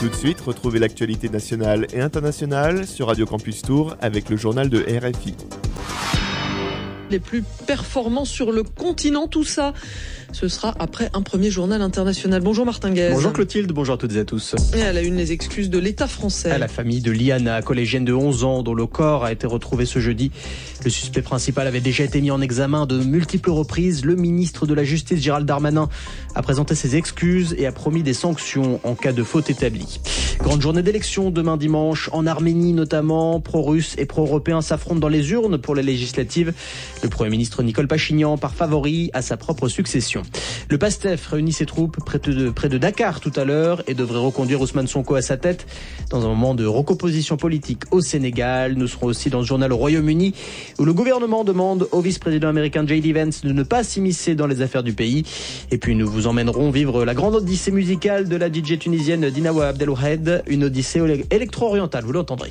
Tout de suite, retrouvez l'actualité nationale et internationale sur Radio Campus Tours avec le journal de RFI. Les plus performants sur le continent, tout ça, ce sera après un premier journal international. Bonjour Martin Guez. Bonjour Clotilde, bonjour à toutes et à tous. Et à la une, les excuses de l'État français. À la famille de Liana, collégienne de 11 ans, dont le corps a été retrouvé ce jeudi. Le suspect principal avait déjà été mis en examen de multiples reprises. Le ministre de la Justice, Gérald Darmanin, a présenté ses excuses et a promis des sanctions en cas de faute établie. Grande journée d'élection demain dimanche, en Arménie notamment. Pro-russes et pro-européens s'affrontent dans les urnes pour les législatives. Le Premier ministre Nicole Pachinian part favori à sa propre succession. Le PASTEF réunit ses troupes près de Dakar tout à l'heure et devrait reconduire Ousmane Sonko à sa tête dans un moment de recomposition politique au Sénégal. Nous serons aussi dans ce journal au Royaume-Uni où le gouvernement demande au vice-président américain J.D. Vance de ne pas s'immiscer dans les affaires du pays. Et puis nous vous emmènerons vivre la grande odyssée musicale de la DJ tunisienne Dinawa Abdelwahed, une odyssée électro-orientale, vous l'entendrez.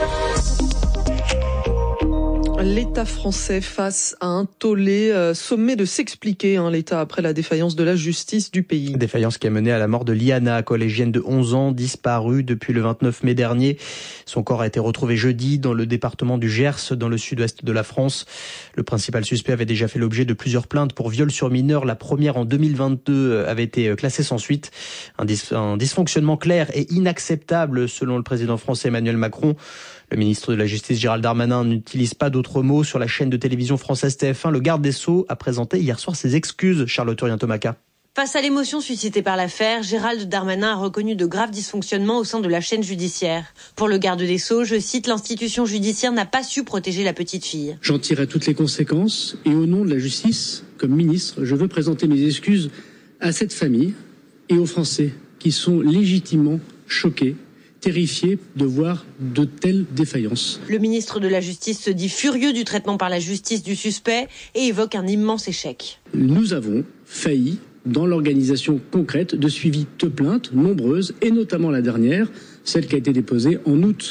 L'État français face à un tollé, sommet de s'expliquer, l'État après la défaillance de la justice du pays. Défaillance qui a mené à la mort de Liana, collégienne de 11 ans, disparue depuis le 29 mai dernier. Son corps a été retrouvé jeudi dans le département du Gers, dans le sud-ouest de la France. Le principal suspect avait déjà fait l'objet de plusieurs plaintes pour viol sur mineur. La première en 2022 avait été classée sans suite. Un dysfonctionnement clair et inacceptable selon le président français Emmanuel Macron. Le ministre de la Justice Gérald Darmanin n'utilise pas d'autres mots. Sur la chaîne de télévision française TF1, le garde des Sceaux a présenté hier soir ses excuses. Charlotte Urien-Tomaca. Face à l'émotion suscitée par l'affaire, Gérald Darmanin a reconnu de graves dysfonctionnements au sein de la chaîne judiciaire. Pour le garde des Sceaux, je cite, l'institution judiciaire n'a pas su protéger la petite fille. J'en tirerai toutes les conséquences et au nom de la justice, comme ministre, je veux présenter mes excuses à cette famille et aux Français qui sont légitimement choqués, terrifié de voir de telles défaillances. Le ministre de la Justice se dit furieux du traitement par la justice du suspect et évoque un immense échec. Nous avons failli dans l'organisation concrète de suivi de plaintes nombreuses et notamment la dernière, celle qui a été déposée en août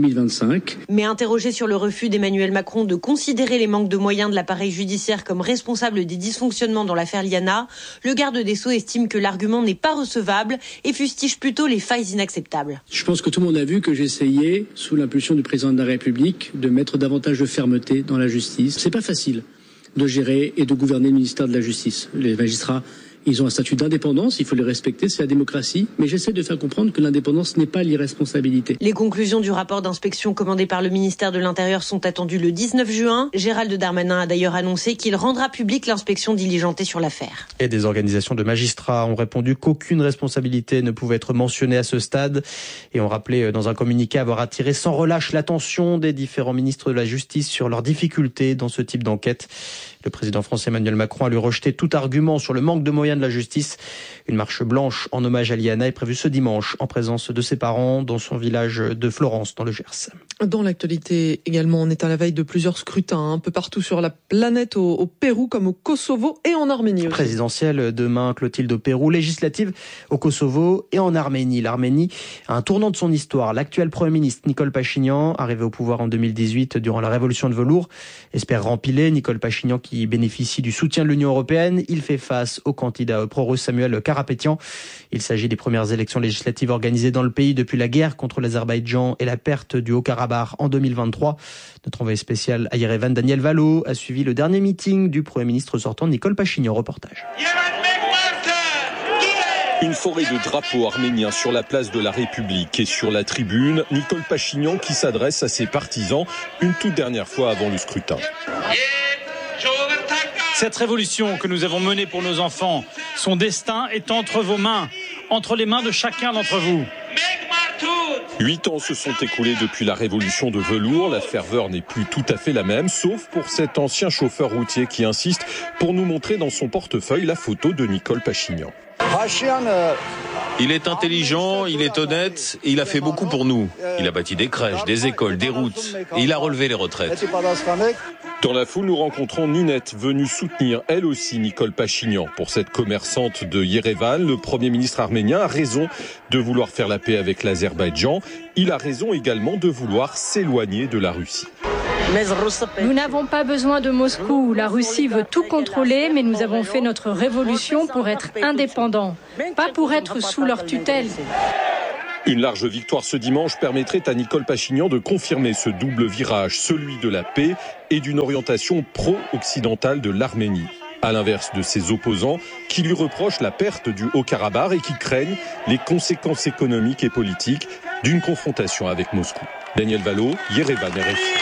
2025. Mais interrogé sur le refus d'Emmanuel Macron de considérer les manques de moyens de l'appareil judiciaire comme responsable des dysfonctionnements dans l'affaire Liana, le garde des Sceaux estime que l'argument n'est pas recevable et fustige plutôt les failles inacceptables. Je pense que tout le monde a vu que j'essayais, sous l'impulsion du président de la République, de mettre davantage de fermeté dans la justice. C'est pas facile de gérer et de gouverner le ministère de la Justice. Les magistrats, ils ont un statut d'indépendance, il faut les respecter, c'est la démocratie. Mais j'essaie de faire comprendre que l'indépendance n'est pas l'irresponsabilité. Les conclusions du rapport d'inspection commandé par le ministère de l'Intérieur sont attendues le 19 juin. Gérald Darmanin a d'ailleurs annoncé qu'il rendra publique l'inspection diligentée sur l'affaire. Et des organisations de magistrats ont répondu qu'aucune responsabilité ne pouvait être mentionnée à ce stade et ont rappelé dans un communiqué avoir attiré sans relâche l'attention des différents ministres de la Justice sur leurs difficultés dans ce type d'enquête. Le président français Emmanuel Macron a lui rejeté tout argument sur le manque de moyens de la justice. Une marche blanche en hommage à Liana est prévue ce dimanche en présence de ses parents dans son village de Florence dans le Gers. Dans l'actualité également, on est à la veille de plusieurs scrutins un peu partout sur la planète, au Pérou comme au Kosovo et en Arménie aussi. Présidentielle demain, Clotilde, au Pérou, législative au Kosovo et en Arménie. L'Arménie a un tournant de son histoire. L'actuel Premier ministre Nicole Pachinian, arrivé au pouvoir en 2018 durant la révolution de velours, espère rempiler. Nicole Pachinian qui bénéficie du soutien de l'Union européenne. Il fait face au candidat pro-russe Samuel Karapétian. Il s'agit des premières élections législatives organisées dans le pays depuis la guerre contre l'Azerbaïdjan et la perte du Haut-Karabakh en 2023. Notre envoyé spécial à Yerevan, Daniel Valo, a suivi le dernier meeting du Premier ministre sortant Nicole Pachinian. Reportage. Une forêt de drapeaux arméniens sur la place de la République et sur la tribune, Nicole Pachinian qui s'adresse à ses partisans une toute dernière fois avant le scrutin. Cette révolution que nous avons menée pour nos enfants, son destin est entre vos mains, entre les mains de chacun d'entre vous. 8 ans se sont écoulés depuis la révolution de velours. La ferveur n'est plus tout à fait la même, sauf pour cet ancien chauffeur routier qui insiste pour nous montrer dans son portefeuille la photo de Nicole Pachinian. Il est intelligent, il est honnête et il a fait beaucoup pour nous. Il a bâti des crèches, des écoles, des routes et il a relevé les retraites. Dans la foule, nous rencontrons Ninette, venue soutenir elle aussi Nicole Pachinian. Pour cette commerçante de Yerevan, le Premier ministre arménien a raison de vouloir faire la paix avec l'Azerbaïdjan. Il a raison également de vouloir s'éloigner de la Russie. Nous n'avons pas besoin de Moscou. La Russie veut tout contrôler, mais nous avons fait notre révolution pour être indépendants, pas pour être sous leur tutelle. Une large victoire ce dimanche permettrait à Nicole Pachinian de confirmer ce double virage, celui de la paix et d'une orientation pro-occidentale de l'Arménie. À l'inverse de ses opposants qui lui reprochent la perte du Haut-Karabakh et qui craignent les conséquences économiques et politiques d'une confrontation avec Moscou. Daniel Valo, Yerevan, RFI.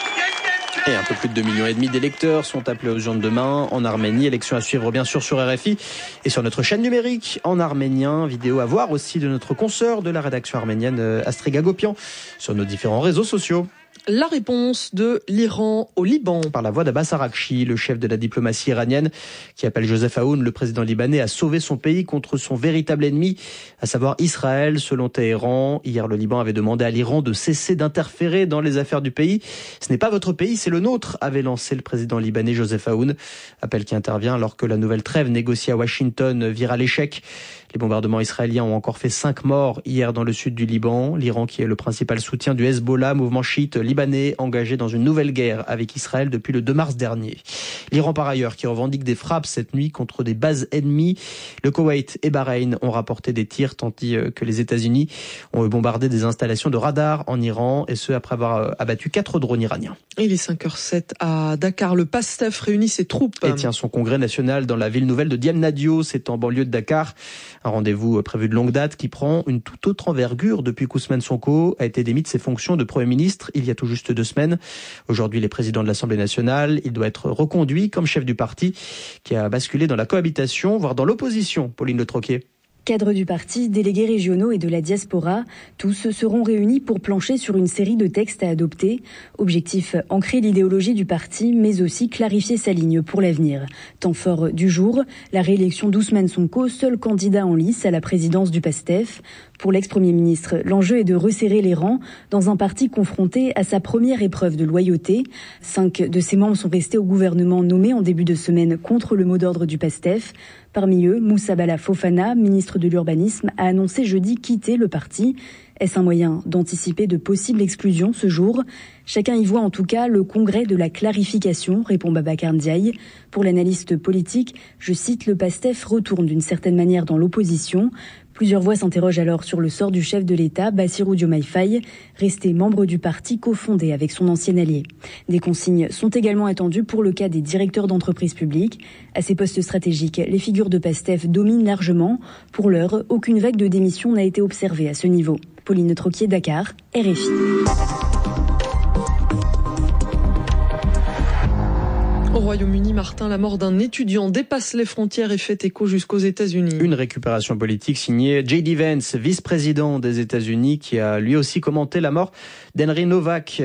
Et un peu plus de 2,5 millions d'électeurs sont appelés aux urnes demain en Arménie. Élection à suivre bien sûr sur RFI et sur notre chaîne numérique en arménien. Vidéo à voir aussi de notre consoeur de la rédaction arménienne Astrid Gagopian sur nos différents réseaux sociaux. La réponse de l'Iran au Liban. Par la voix d'Abbas Araghchi, le chef de la diplomatie iranienne, qui appelle Joseph Aoun, le président libanais, à sauver son pays contre son véritable ennemi, à savoir Israël. Selon Téhéran, hier, le Liban avait demandé à l'Iran de cesser d'interférer dans les affaires du pays. Ce n'est pas votre pays, c'est le nôtre, avait lancé le président libanais Joseph Aoun. Appel qui intervient alors que la nouvelle trêve négociée à Washington vire à l'échec. Les bombardements israéliens ont encore fait 5 morts hier dans le sud du Liban. L'Iran, qui est le principal soutien du Hezbollah, mouvement chiite libanais, engagé dans une nouvelle guerre avec Israël depuis le 2 mars dernier. L'Iran, par ailleurs, qui revendique des frappes cette nuit contre des bases ennemies. Le Koweït et Bahreïn ont rapporté des tirs, tandis que les États-Unis ont bombardé des installations de radar en Iran, et ce après avoir abattu 4 drones iraniens. Il est 5h07 à Dakar. Le PASTEF réunit ses troupes et tient son congrès national dans la ville nouvelle de Diamniadio, c'est en banlieue de Dakar. Un rendez-vous prévu de longue date qui prend une toute autre envergure depuis qu'Ousmane Sonko a été démis de ses fonctions de Premier ministre il y a tout juste 2 semaines. Aujourd'hui, il est président de l'Assemblée nationale. Il doit être reconduit comme chef du parti qui a basculé dans la cohabitation, voire dans l'opposition. Pauline Le Troquier. Cadres du parti, délégués régionaux et de la diaspora, tous seront réunis pour plancher sur une série de textes à adopter. Objectif, ancrer l'idéologie du parti, mais aussi clarifier sa ligne pour l'avenir. Temps fort du jour, la réélection d'Ousmane Sonko, seul candidat en lice à la présidence du PASTEF. Pour l'ex-premier ministre, l'enjeu est de resserrer les rangs dans un parti confronté à sa première épreuve de loyauté. 5 de ses membres sont restés au gouvernement nommé en début de semaine contre le mot d'ordre du PASTEF. Parmi eux, Moussa Bala Fofana, ministre de l'Urbanisme, a annoncé jeudi quitter le parti. Est-ce un moyen d'anticiper de possibles exclusions ce jour ? Chacun y voit en tout cas le congrès de la clarification, répond Babacar Ndiaye. Pour l'analyste politique, je cite, le PASTEF retourne d'une certaine manière dans l'opposition. Plusieurs voix s'interrogent alors sur le sort du chef de l'État, Bassirou Diomaye Faye, resté membre du parti cofondé avec son ancien allié. Des consignes sont également attendues pour le cas des directeurs d'entreprises publiques. À ces postes stratégiques, les figures de PASTEF dominent largement. Pour l'heure, aucune vague de démission n'a été observée à ce niveau. Pauline Troquier, Dakar, RFI. Au Royaume-Uni, Martin, la mort d'un étudiant dépasse les frontières et fait écho jusqu'aux États-Unis. Une récupération politique signée J.D. Vance, vice-président des États-Unis, qui a lui aussi commenté la mort d'Henry Novak,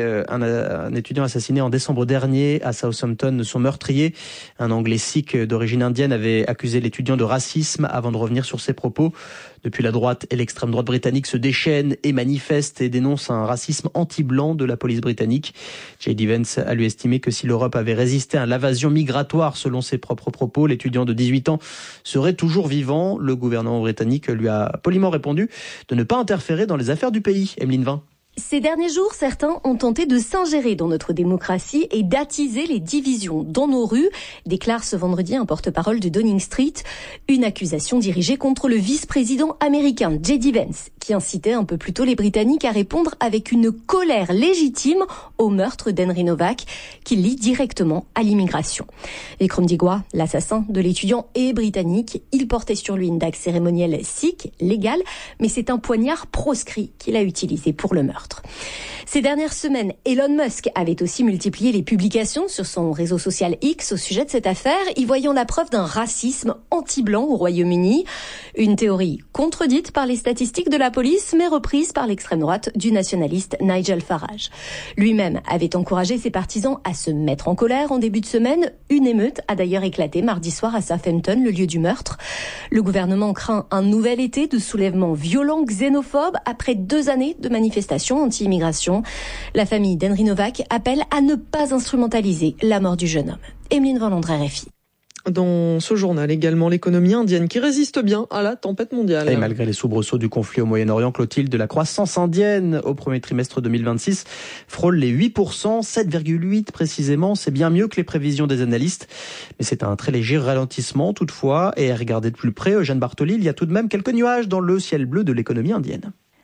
un étudiant assassiné en décembre dernier à Southampton. Son meurtrier, un Anglais sikh d'origine indienne, avait accusé l'étudiant de racisme avant de revenir sur ses propos. Depuis, la droite et l'extrême droite britannique se déchaînent et manifestent et dénoncent un racisme anti-blanc de la police britannique. J.D. Vance a lui estimé que si l'Europe avait résisté à l'invasion migratoire, selon ses propres propos, l'étudiant de 18 ans serait toujours vivant. Le gouvernement britannique lui a poliment répondu de ne pas interférer dans les affaires du pays. Emeline Vin. Ces derniers jours, certains ont tenté de s'ingérer dans notre démocratie et d'attiser les divisions dans nos rues, déclare ce vendredi un porte-parole de Downing Street. Une accusation dirigée contre le vice-président américain J.D. Vance, qui incitait un peu plus tôt les Britanniques à répondre avec une colère légitime au meurtre d'Henry Novak, qui lie directement à l'immigration. Vikram Digwa, l'assassin de l'étudiant, est britannique. Il portait sur lui une dague cérémonielle sikh, légale, mais c'est un poignard proscrit qu'il a utilisé pour le meurtre. Ces dernières semaines, Elon Musk avait aussi multiplié les publications sur son réseau social X au sujet de cette affaire, y voyant la preuve d'un racisme anti-blanc au Royaume-Uni. Une théorie contredite par les statistiques de la police, mais reprise par l'extrême droite du nationaliste Nigel Farage. Lui-même avait encouragé ses partisans à se mettre en colère en début de semaine. Une émeute a d'ailleurs éclaté mardi soir à Southampton, le lieu du meurtre. Le gouvernement craint un nouvel été de soulèvements violents xénophobes après 2 années de manifestations anti-immigration. La famille d'Henry Novak appelle à ne pas instrumentaliser la mort du jeune homme. Emeline Valandre, RFI. Dans ce journal également, l'économie indienne qui résiste bien à la tempête mondiale. Et malgré les soubresauts du conflit au Moyen-Orient, Clotilde, la croissance indienne au premier trimestre 2026 frôle les 8%, 7,8% précisément. C'est bien mieux que les prévisions des analystes. Mais c'est un très léger ralentissement toutefois. Et à regarder de plus près, Eugène Bartoli, il y a tout de même quelques nuages dans le ciel bleu de l'économie indienne.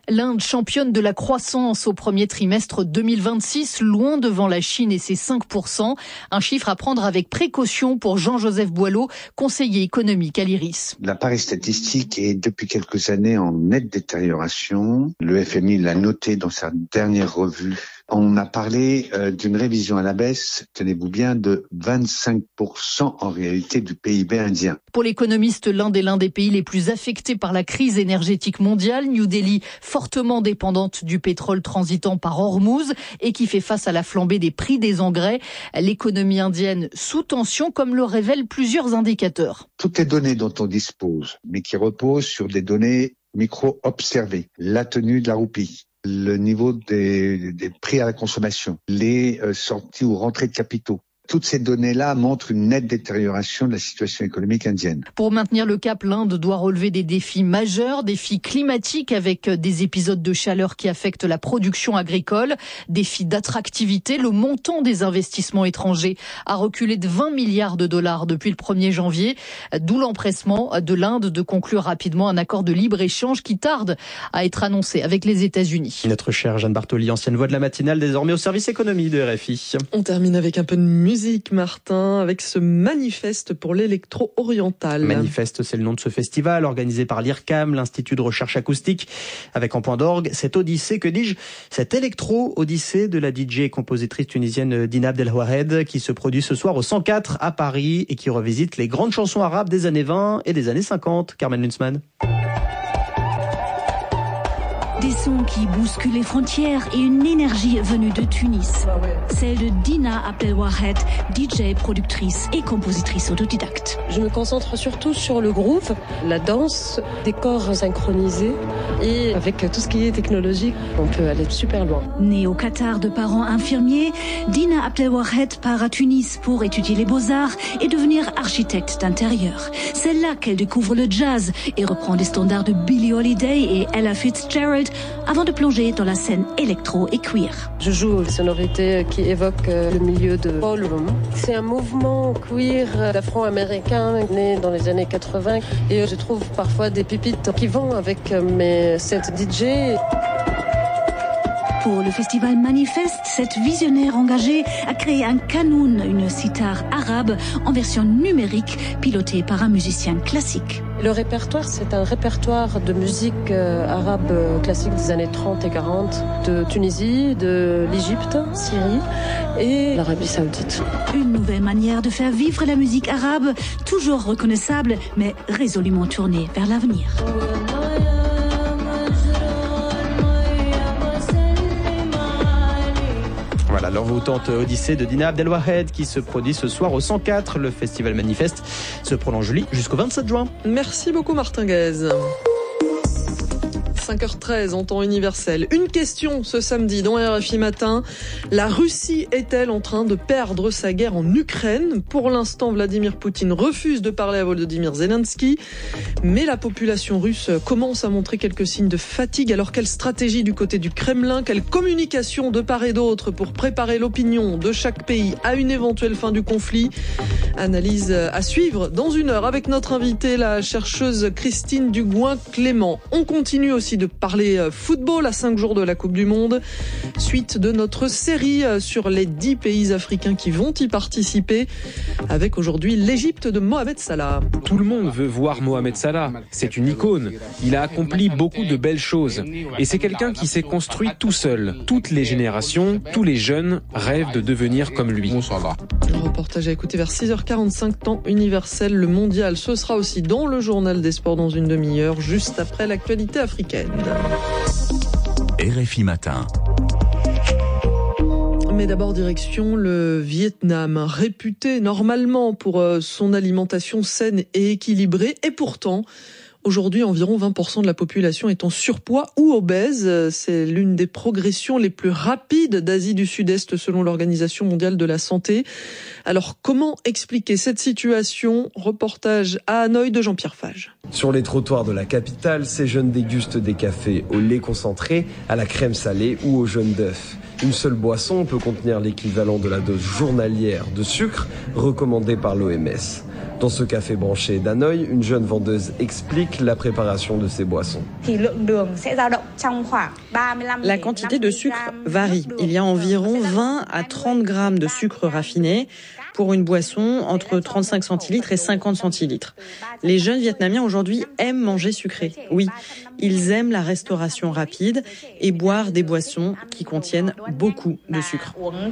L'Inde championne de la croissance au premier trimestre 2026, loin devant la Chine et ses 5%. Un chiffre à prendre avec précaution pour Jean-Joseph Boileau, conseiller économique à l'IRIS. L'appareil statistique est depuis quelques années en nette détérioration. Le FMI l'a noté dans sa dernière revue. On a parlé d'une révision à la baisse, tenez-vous bien, de 25% en réalité du PIB indien. Pour l'économiste, l'Inde est l'un des pays les plus affectés par la crise énergétique mondiale. New Delhi, fortement dépendante du pétrole transitant par Hormuz et qui fait face à la flambée des prix des engrais. L'économie indienne sous tension, comme le révèlent plusieurs indicateurs. Toutes les données dont on dispose, mais qui reposent sur des données micro-observées, la tenue de la roupie, le niveau des prix à la consommation, les sorties ou rentrées de capitaux. Toutes ces données-là montrent une nette détérioration de la situation économique indienne. Pour maintenir le cap, l'Inde doit relever des défis majeurs, défis climatiques avec des épisodes de chaleur qui affectent la production agricole, défis d'attractivité. Le montant des investissements étrangers a reculé de 20 milliards de dollars depuis le 1er janvier, d'où l'empressement de l'Inde de conclure rapidement un accord de libre-échange qui tarde à être annoncé avec les États-Unis. Notre chère Jeanne Bartoli, ancienne voix de la matinale, désormais au service économie de RFI. On termine avec un peu de musique, Martin, avec ce manifeste pour l'électro-oriental. Manifeste, c'est le nom de ce festival organisé par l'IRCAM, l'Institut de recherche acoustique, avec en point d'orgue cette odyssée, que dis-je, cette électro-odyssée de la DJ et compositrice tunisienne Dina Abdelwahed, qui se produit ce soir au 104 à Paris et qui revisite les grandes chansons arabes des années 20 et des années 50. Carmen Lunsman. Des sons qui bousculent les frontières et une énergie venue de Tunis. Celle de Dina Abdelwahed, DJ, productrice et compositrice autodidacte. Je me concentre surtout sur le groove, la danse, des corps synchronisés et avec tout ce qui est technologique, on peut aller super loin. Née au Qatar de parents infirmiers, Dina Abdelwahed part à Tunis pour étudier les beaux-arts et devenir architecte d'intérieur. C'est là qu'elle découvre le jazz et reprend des standards de Billie Holiday et Ella Fitzgerald avant de plonger dans la scène électro et queer. Je joue aux sonorités qui évoquent le milieu de ballroom. C'est un mouvement queer d'afro-américains né dans les années 80 et je trouve parfois des pépites qui vont avec mes sets DJ. Pour le festival Manifeste, cette visionnaire engagée a créé un kanoun, une sitar arabe en version numérique, pilotée par un musicien classique. Le répertoire, c'est un répertoire de musique arabe classique des années 30 et 40, de Tunisie, de l'Égypte, Syrie et l'Arabie Saoudite. Une nouvelle manière de faire vivre la musique arabe, toujours reconnaissable, mais résolument tournée vers l'avenir. Voilà l'envoûtante odyssée de Dina Abdelwahed qui se produit ce soir au 104. Le festival Manifeste se prolonge jusqu'au 27 juin. Merci beaucoup Martin Guez. 5h13 en temps universel. Une question ce samedi dans RFI Matin. La Russie est-elle en train de perdre sa guerre en Ukraine ? Pour l'instant, Vladimir Poutine refuse de parler à Volodymyr Zelensky. Mais la population russe commence à montrer quelques signes de fatigue. Alors quelle stratégie du côté du Kremlin ? Quelle communication de part et d'autre pour préparer l'opinion de chaque pays à une éventuelle fin du conflit ? Analyse à suivre dans une heure avec notre invitée, la chercheuse Christine Dugouin-Clément. On continue aussi de parler football à 5 jours de la Coupe du Monde. Suite de notre série sur les 10 pays africains qui vont y participer, avec aujourd'hui l'Égypte de Mohamed Salah. Tout le monde veut voir Mohamed Salah. C'est une icône. Il a accompli beaucoup de belles choses. Et c'est quelqu'un qui s'est construit tout seul. Toutes les générations, tous les jeunes rêvent de devenir comme lui. Le reportage à écouter vers 6h45, temps universel. Le mondial, ce sera aussi dans le journal des sports dans une demi-heure, juste après l'actualité africaine. RFI Matin. Mais d'abord direction le Vietnam, réputé normalement pour son alimentation saine et équilibrée. Et pourtant, aujourd'hui, environ 20% de la population est en surpoids ou obèse. C'est l'une des progressions les plus rapides d'Asie du Sud-Est selon l'Organisation mondiale de la santé. Alors, comment expliquer cette situation ? Reportage à Hanoï de Jean-Pierre Fage. Sur les trottoirs de la capitale, ces jeunes dégustent des cafés au lait concentré, à la crème salée ou au jaune d'œuf. Une seule boisson peut contenir l'équivalent de la dose journalière de sucre recommandée par l'OMS. Dans ce café branché d'Hanoï, une jeune vendeuse explique la préparation de ces boissons. La quantité de sucre varie. Il y a environ 20 à 30 grammes de sucre raffiné pour une boisson entre 35 centilitres et 50 centilitres. Les jeunes Vietnamiens aujourd'hui aiment manger sucré. Oui, ils aiment la restauration rapide et boire des boissons qui contiennent beaucoup de sucre.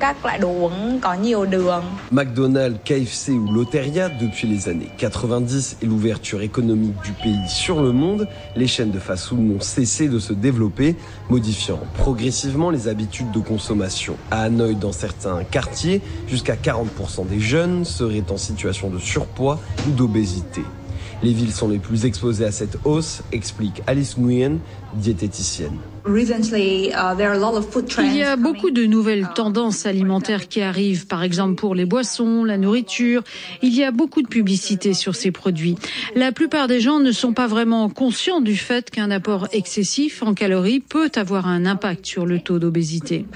McDonald's, KFC ou Lotteria, depuis les années 90 et l'ouverture économique du pays sur le monde, les chaînes de fast-food n'ont cessé de se développer, modifiant progressivement les habitudes de consommation. À Hanoï, dans certains quartiers, jusqu'à 40% des jeunes seraient en situation de surpoids ou d'obésité. Les villes sont les plus exposées à cette hausse, explique Alice Nguyen, diététicienne. Il y a beaucoup de nouvelles tendances alimentaires qui arrivent, par exemple pour les boissons, la nourriture. Il y a beaucoup de publicité sur ces produits. La plupart des gens ne sont pas vraiment conscients du fait qu'un apport excessif en calories peut avoir un impact sur le taux d'obésité.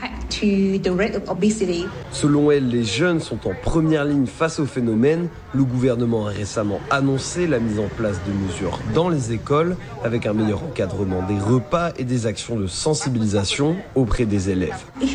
Selon elle, les jeunes sont en première ligne face au phénomène. Le gouvernement a récemment annoncé la mise en place de mesures dans les écoles avec un meilleur encadrement des repas et des actions de sensibilisation auprès des élèves.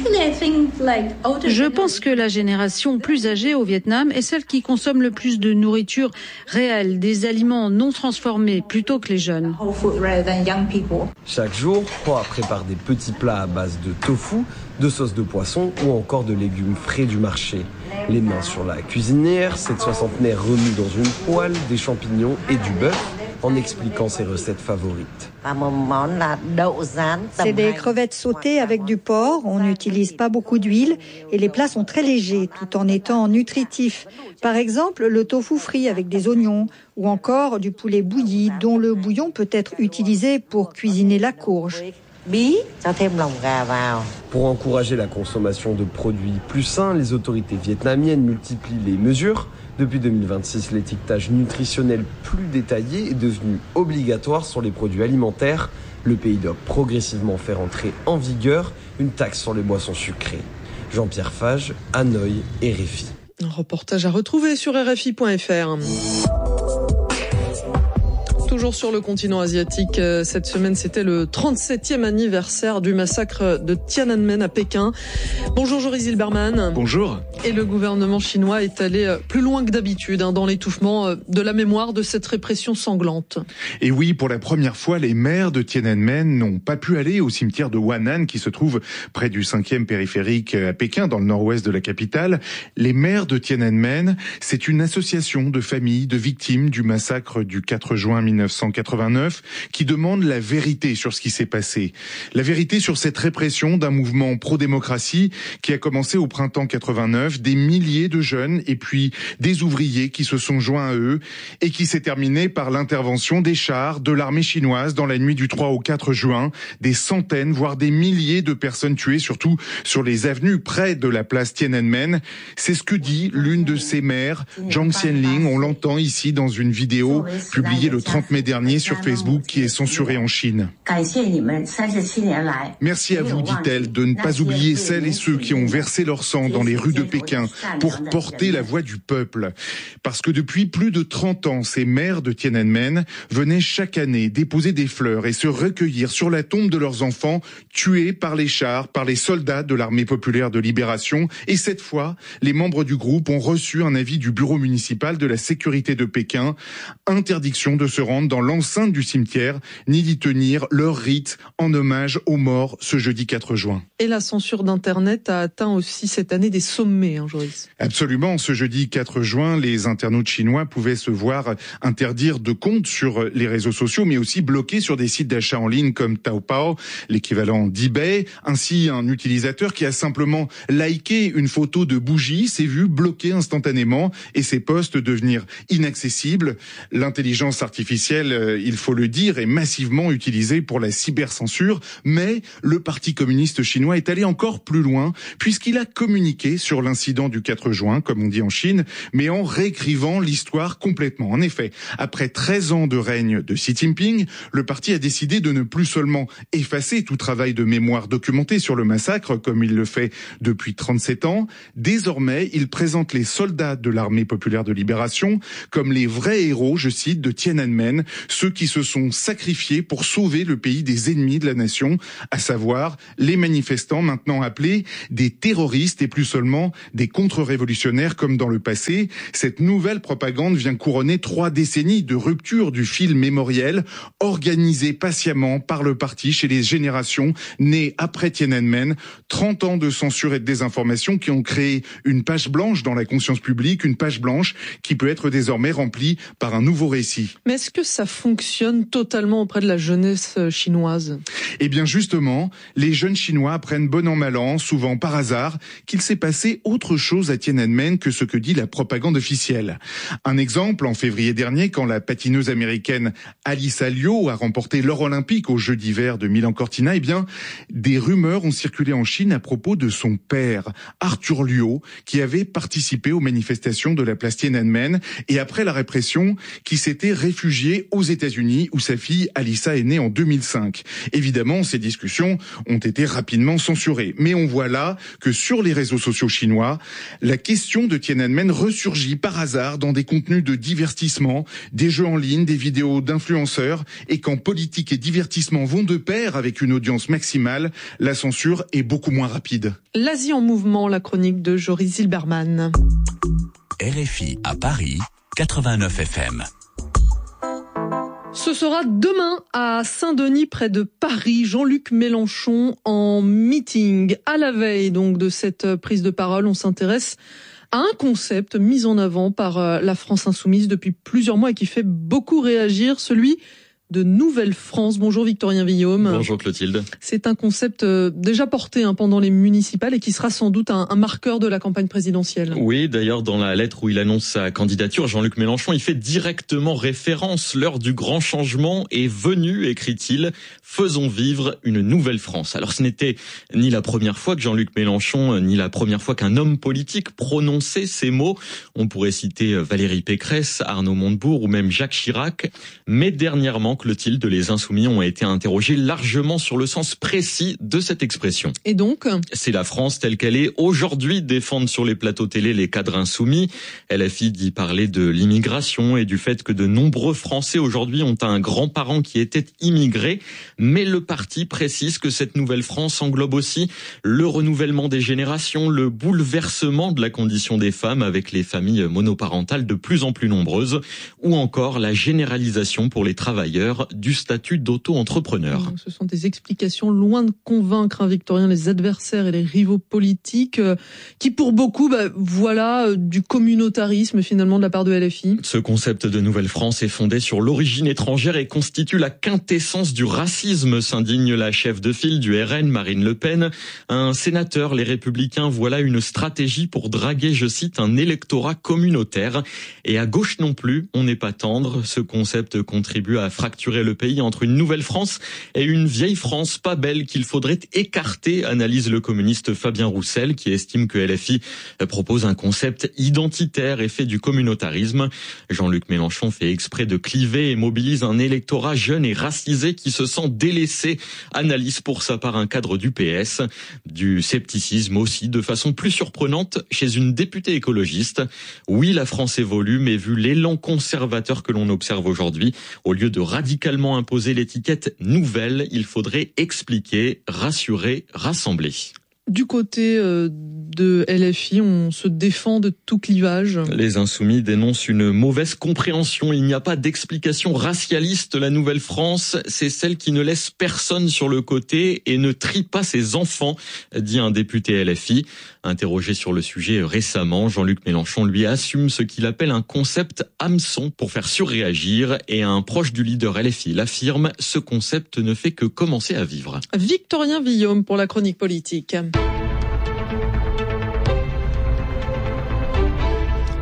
Je pense que la génération plus âgée au Vietnam est celle qui consomme le plus de nourriture réelle, des aliments non transformés plutôt que les jeunes. Chaque jour, Hoa prépare des petits plats à base de tofu, de sauce de poisson ou encore de légumes frais du marché. Les mains sur la cuisinière, cette soixantenaire remue dans une poêle des champignons et du bœuf en expliquant ses recettes favorites. C'est des crevettes sautées avec du porc, on n'utilise pas beaucoup d'huile et les plats sont très légers tout en étant nutritifs. Par exemple, le tofu frit avec des oignons ou encore du poulet bouilli dont le bouillon peut être utilisé pour cuisiner la courge. Pour encourager la consommation de produits plus sains, les autorités vietnamiennes multiplient les mesures. Depuis 2026, l'étiquetage nutritionnel plus détaillé est devenu obligatoire sur les produits alimentaires. Le pays doit progressivement faire entrer en vigueur une taxe sur les boissons sucrées. Jean-Pierre Fage, Hanoï, RFI. Un reportage à retrouver sur RFI.fr. Toujours sur le continent asiatique, cette semaine c'était le 37e anniversaire du massacre de Tiananmen à Pékin. Bonjour Joris Hilberman. Bonjour. Et le gouvernement chinois est allé plus loin que d'habitude dans l'étouffement de la mémoire de cette répression sanglante. Et oui, pour la première fois, les maires de Tiananmen n'ont pas pu aller au cimetière de Wan'an qui se trouve près du 5e périphérique à Pékin, dans le nord-ouest de la capitale. Les maires de Tiananmen, c'est une association de familles de victimes du massacre du 4 juin 1989 qui demande la vérité sur ce qui s'est passé. La vérité sur cette répression d'un mouvement pro-démocratie qui a commencé au printemps 89, des milliers de jeunes et puis des ouvriers qui se sont joints à eux et qui s'est terminé par l'intervention des chars de l'armée chinoise dans la nuit du 3 au 4 juin. Des centaines, voire des milliers de personnes tuées, surtout sur les avenues près de la place Tiananmen. C'est ce que dit l'une de ces mères, Zhang Xianling. On l'entend ici dans une vidéo publiée le 30 mai dernier sur Facebook qui est censurée en Chine. Merci à vous, dit-elle, de ne pas oublier celles et ceux qui ont versé leur sang dans les rues de Pékin pour porter la voix du peuple. Parce que depuis plus de 30 ans, ces maires de Tiananmen venaient chaque année déposer des fleurs et se recueillir sur la tombe de leurs enfants tués par les chars, par les soldats de l'armée populaire de libération. Et cette fois, les membres du groupe ont reçu un avis du bureau municipal de la sécurité de Pékin. Interdiction de se rendre dans l'enceinte du cimetière, ni d'y tenir leur rite en hommage aux morts ce jeudi 4 juin. Et la censure d'Internet a atteint aussi cette année des sommets, Joris. Absolument. Ce jeudi 4 juin, les internautes chinois pouvaient se voir interdire de comptes sur les réseaux sociaux, mais aussi bloqués sur des sites d'achat en ligne comme Taobao, l'équivalent d'eBay. Ainsi, un utilisateur qui a simplement liké une photo de bougie s'est vu bloqué instantanément et ses posts devenir inaccessibles. L'intelligence artificielle lequel, il faut le dire, est massivement utilisé pour la cybercensure. Mais le Parti communiste chinois est allé encore plus loin, puisqu'il a communiqué sur l'incident du 4 juin, comme on dit en Chine, mais en réécrivant l'histoire complètement. En effet, après 13 ans de règne de Xi Jinping, le parti a décidé de ne plus seulement effacer tout travail de mémoire documenté sur le massacre, comme il le fait depuis 37 ans. Désormais, il présente les soldats de l'armée populaire de libération comme les vrais héros, je cite, de Tiananmen, ceux qui se sont sacrifiés pour sauver le pays des ennemis de la nation, à savoir les manifestants maintenant appelés des terroristes et plus seulement des contre-révolutionnaires comme dans le passé. Cette nouvelle propagande vient couronner 3 décennies de rupture du fil mémoriel organisé patiemment par le parti chez les générations nées après Tiananmen. 30 ans de censure et de désinformation qui ont créé une page blanche dans la conscience publique, une page blanche qui peut être désormais remplie par un nouveau récit. Mais est-ce que ça fonctionne totalement auprès de la jeunesse chinoise ? Eh bien justement, les jeunes Chinois apprennent bon an mal an, souvent par hasard, qu'il s'est passé autre chose à Tiananmen que ce que dit la propagande officielle. Un exemple, en février dernier, quand la patineuse américaine Alyssa Liu a remporté l'or olympique aux Jeux d'hiver de Milan-Cortina, eh bien, des rumeurs ont circulé en Chine à propos de son père, Arthur Liu, qui avait participé aux manifestations de la place Tiananmen et après la répression, qui s'était réfugié aux États-Unis où sa fille Alyssa est née en 2005. Évidemment, ces discussions ont été rapidement censurées. Mais on voit là que sur les réseaux sociaux chinois, la question de Tiananmen ressurgit par hasard dans des contenus de divertissement, des jeux en ligne, des vidéos d'influenceurs, et quand politique et divertissement vont de pair avec une audience maximale, la censure est beaucoup moins rapide. L'Asie en mouvement, la chronique de Joris Zilberman. RFI à Paris, 89 FM. Ce sera demain à Saint-Denis, près de Paris. Jean-Luc Mélenchon en meeting. À la veille donc de cette prise de parole, on s'intéresse à un concept mis en avant par la France Insoumise depuis plusieurs mois et qui fait beaucoup réagir, celui de Nouvelle France. Bonjour Victorien Villaume. Bonjour Clotilde. C'est un concept déjà porté pendant les municipales et qui sera sans doute un marqueur de la campagne présidentielle. Oui, d'ailleurs dans la lettre où il annonce sa candidature, Jean-Luc Mélenchon, il fait directement référence. L'heure du grand changement est venue, écrit-il. Faisons vivre une nouvelle France. Alors ce n'était ni la première fois que Jean-Luc Mélenchon, ni la première fois qu'un homme politique prononçait ces mots. On pourrait citer Valérie Pécresse, Arnaud Montebourg ou même Jacques Chirac. Mais dernièrement, Clotilde, les Insoumis ont été interrogés largement sur le sens précis de cette expression. Et donc ? C'est la France telle qu'elle est aujourd'hui, défendent sur les plateaux télé les cadres insoumis. LFI dit parler de l'immigration et du fait que de nombreux Français aujourd'hui ont un grand-parent qui était immigré. Mais le parti précise que cette nouvelle France englobe aussi le renouvellement des générations, le bouleversement de la condition des femmes avec les familles monoparentales de plus en plus nombreuses, ou encore la généralisation pour les travailleurs du statut d'auto-entrepreneur. Ce sont des explications loin de convaincre, Victorien, les adversaires et les rivaux politiques qui pour beaucoup, voilà, du communautarisme finalement de la part de LFI. Ce concept de Nouvelle France est fondé sur l'origine étrangère et constitue la quintessence du racisme, s'indigne la chef de file du RN, Marine Le Pen. Un sénateur, les Républicains, voilà une stratégie pour draguer, je cite, un électorat communautaire. Et à gauche non plus, on n'est pas tendre. Ce concept contribue à fracturer le pays entre une nouvelle France et une vieille France pas belle qu'il faudrait écarter, analyse le communiste Fabien Roussel, qui estime que LFI propose un concept identitaire et fait du communautarisme. Jean-Luc Mélenchon fait exprès de cliver et mobilise un électorat jeune et racisé qui se sent délaissé, analyse pour sa part un cadre du PS. Du scepticisme aussi, de façon plus surprenante, chez une députée écologiste. Oui, la France évolue, mais vu l'élan conservateur que l'on observe aujourd'hui, au lieu de radicalement imposer l'étiquette nouvelle, il faudrait expliquer, rassurer, rassembler. Du côté de LFI, on se défend de tout clivage. Les Insoumis dénoncent une mauvaise compréhension. Il n'y a pas d'explication racialiste. La nouvelle France, c'est celle qui ne laisse personne sur le côté et ne trie pas ses enfants, dit un député LFI. Interrogé sur le sujet récemment, Jean-Luc Mélenchon lui assume ce qu'il appelle un concept hameçon pour faire surréagir, et un proche du leader LFI l'affirme, ce concept ne fait que commencer à vivre. Victorien Villaume pour la chronique politique.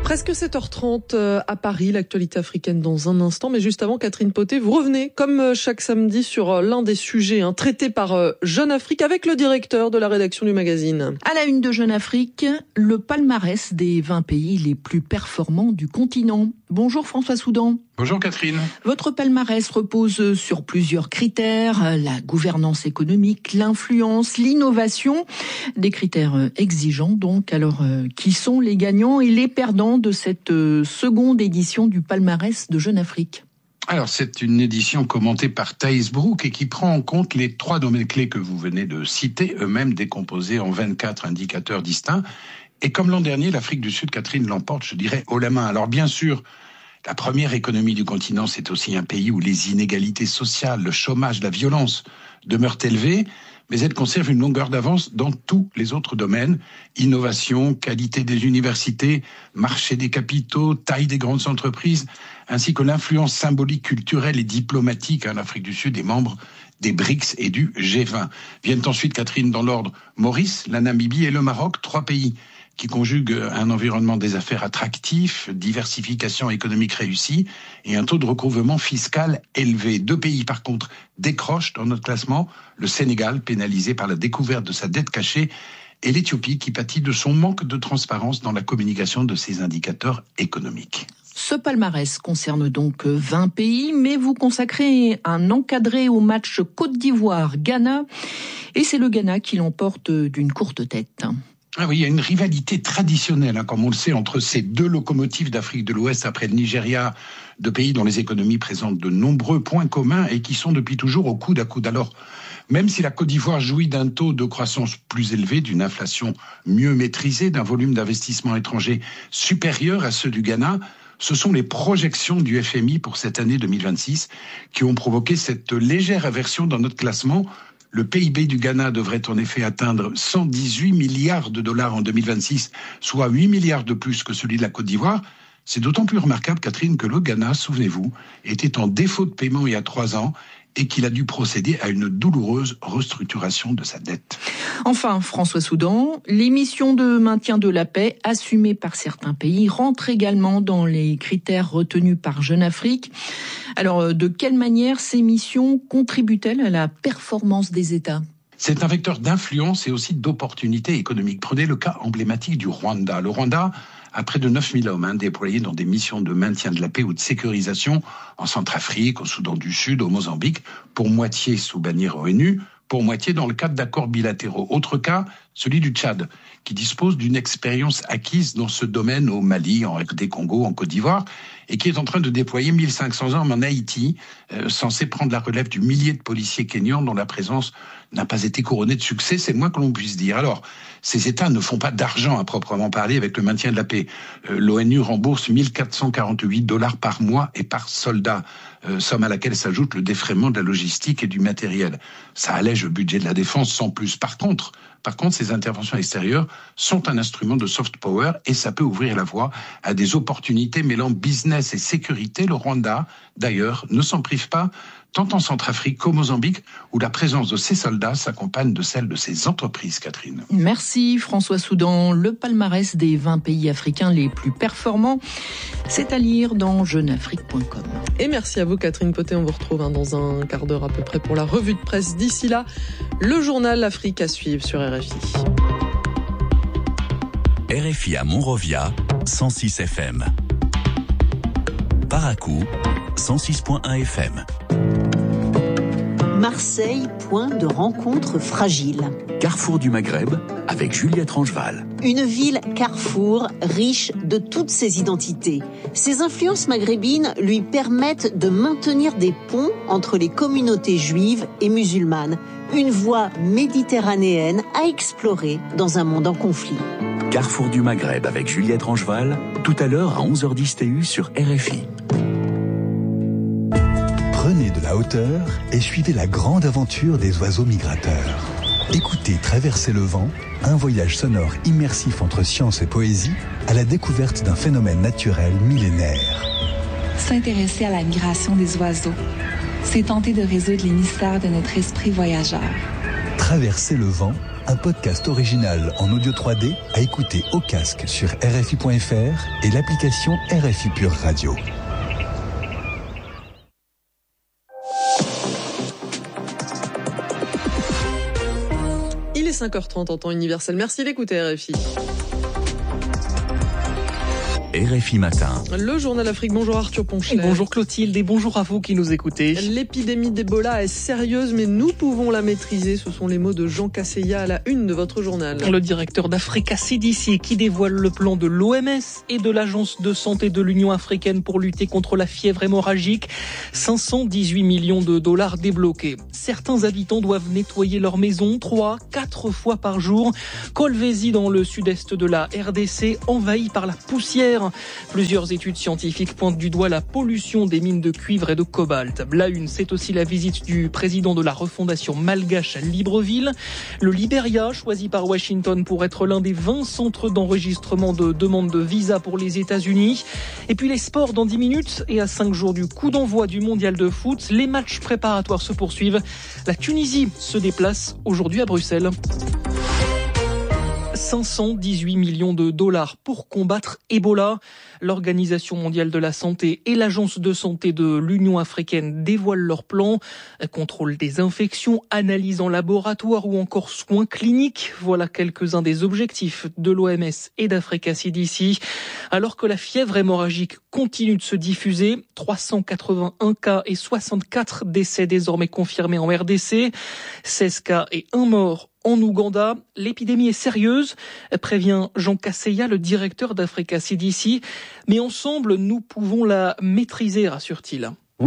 Presque 7h30 à Paris, l'actualité africaine dans un instant. Mais juste avant, Catherine Potet, vous revenez comme chaque samedi sur l'un des sujets traités par Jeune Afrique avec le directeur de la rédaction du magazine. À la une de Jeune Afrique, le palmarès des 20 pays les plus performants du continent. Bonjour François Soudan. Bonjour Catherine. Votre palmarès repose sur plusieurs critères, la gouvernance économique, l'influence, l'innovation, des critères exigeants donc. Alors, qui sont les gagnants et les perdants de cette seconde édition du palmarès de Jeune Afrique? Alors, c'est une édition commentée par Thaïs Brook et qui prend en compte les 3 domaines clés que vous venez de citer, eux-mêmes décomposés en 24 indicateurs distincts. Et comme l'an dernier, l'Afrique du Sud, Catherine, l'emporte, je dirais, haut la main. Alors bien sûr, la première économie du continent, c'est aussi un pays où les inégalités sociales, le chômage, la violence demeurent élevées, mais elle conserve une longueur d'avance dans tous les autres domaines. Innovation, qualité des universités, marché des capitaux, taille des grandes entreprises, ainsi que l'influence symbolique, culturelle et diplomatique. L'Afrique du Sud est membre des BRICS et du G20. Viennent ensuite, Catherine, dans l'ordre, Maurice, la Namibie et le Maroc, 3 pays qui conjuguent un environnement des affaires attractif, diversification économique réussie et un taux de recouvrement fiscal élevé. 2 pays, par contre, décrochent dans notre classement, le Sénégal, pénalisé par la découverte de sa dette cachée, et l'Éthiopie, qui pâtit de son manque de transparence dans la communication de ses indicateurs économiques. Ce palmarès concerne donc 20 pays, mais vous consacrez un encadré au match Côte d'Ivoire-Ghana, et c'est le Ghana qui l'emporte d'une courte tête. Ah oui, il y a une rivalité traditionnelle, comme on le sait, entre ces 2 locomotives d'Afrique de l'Ouest après le Nigeria, 2 pays dont les économies présentent de nombreux points communs et qui sont depuis toujours au coude à coude. Alors, même si la Côte d'Ivoire jouit d'un taux de croissance plus élevé, d'une inflation mieux maîtrisée, d'un volume d'investissement étranger supérieur à ceux du Ghana, ce sont les projections du FMI pour cette année 2026 qui ont provoqué cette légère aversion dans notre classement. Le PIB du Ghana devrait en effet atteindre 118 milliards de dollars en 2026, soit 8 milliards de plus que celui de la Côte d'Ivoire. C'est d'autant plus remarquable, Catherine, que le Ghana, souvenez-vous, était en défaut de paiement il y a 3 ans et qu'il a dû procéder à une douloureuse restructuration de sa dette. Enfin, François Soudan, les missions de maintien de la paix assumées par certains pays rentrent également dans les critères retenus par Jeune Afrique. Alors, de quelle manière ces missions contribuent-elles à la performance des États ? C'est un vecteur d'influence et aussi d'opportunités économiques. Prenez le cas emblématique du Rwanda. Le Rwanda a près de 9000 hommes déployés dans des missions de maintien de la paix ou de sécurisation en Centrafrique, au Soudan du Sud, au Mozambique, pour moitié sous bannière ONU, pour moitié dans le cadre d'accords bilatéraux. Autre cas, celui du Tchad, qui dispose d'une expérience acquise dans ce domaine au Mali, en RD Congo, en Côte d'Ivoire, et qui est en train de déployer 1500 hommes en Haïti, censé prendre la relève du millier de policiers kenyans dont la présence n'a pas été couronnée de succès, c'est le moins que l'on puisse dire. Alors, ces États ne font pas d'argent à proprement parler avec le maintien de la paix. L'ONU rembourse 1448 dollars par mois et par soldat, somme à laquelle s'ajoute le défraiement de la logistique et du matériel. Ça allège le budget de la défense sans plus. Par contre, ces interventions extérieures sont un instrument de soft power et ça peut ouvrir la voie à des opportunités mêlant business et sécurité. Le Rwanda, d'ailleurs, ne s'en prive pas, tant en Centrafrique qu'au Mozambique, où la présence de ces soldats s'accompagne de celle de ces entreprises, Catherine. Merci François Soudan. Le palmarès des 20 pays africains les plus performants, c'est à lire dans jeuneafrique.com. Et merci à vous Catherine Potet, on vous retrouve dans un quart d'heure à peu près pour la revue de presse. D'ici là, le journal Afrique à suivre sur RFI. RFI à Monrovia, 106 FM. Paracou, 106.1 FM. Marseille, point de rencontre fragile. Carrefour du Maghreb, avec Juliette Rangeval. Une ville carrefour, riche de toutes ses identités. Ses influences maghrébines lui permettent de maintenir des ponts entre les communautés juives et musulmanes. Une voie méditerranéenne à explorer dans un monde en conflit. Carrefour du Maghreb avec Juliette Rangeval, tout à l'heure à 11h10 TU sur RFI. Prenez de la hauteur et suivez la grande aventure des oiseaux migrateurs. Écoutez Traverser le vent, un voyage sonore immersif entre science et poésie à la découverte d'un phénomène naturel millénaire. S'intéresser à la migration des oiseaux, c'est tenter de résoudre les mystères de notre esprit voyageur. Traverser le vent, un podcast original en audio 3D à écouter au casque sur RFI.fr et l'application RFI Pure Radio. Il est 5h30 en temps universel. Merci d'écouter RFI. RFI Matin. Le journal Afrique. Bonjour Arthur Ponchelet. Bonjour Clotilde et bonjour à vous qui nous écoutez. L'épidémie d'Ebola est sérieuse, mais nous pouvons la maîtriser. Ce sont les mots de Jean Casseya à la une de votre journal. Le directeur d'Africa CDC qui dévoile le plan de l'OMS et de l'Agence de santé de l'Union africaine pour lutter contre la fièvre hémorragique. 518 millions de dollars débloqués. Certains habitants doivent nettoyer leur maison 3-4 fois par jour. Kolwezi dans le sud-est de la RDC, envahi par la poussière. Plusieurs études scientifiques pointent du doigt la pollution des mines de cuivre et de cobalt. La une, c'est aussi la visite du président de la refondation malgache à Libreville. Le Liberia, choisi par Washington pour être l'un des 20 centres d'enregistrement de demandes de visa pour les États-Unis. Et puis les sports dans 10 minutes et à 5 jours du coup d'envoi du mondial de foot, les matchs préparatoires se poursuivent. La Tunisie se déplace aujourd'hui à Bruxelles. 518 millions de dollars pour combattre Ebola. L'Organisation mondiale de la santé et l'Agence de santé de l'Union africaine dévoilent leur plan. Contrôle des infections, analyse en laboratoire ou encore soins cliniques. Voilà quelques-uns des objectifs de l'OMS et d'Africa CDC. Alors que la fièvre hémorragique continue de se diffuser, 381 cas et 64 décès désormais confirmés en RDC, 16 cas et 1 mort en Ouganda. L'épidémie est sérieuse, prévient Jean Casseya, le directeur d'Africa CDC. Mais ensemble, nous pouvons la maîtriser, rassure-t-il.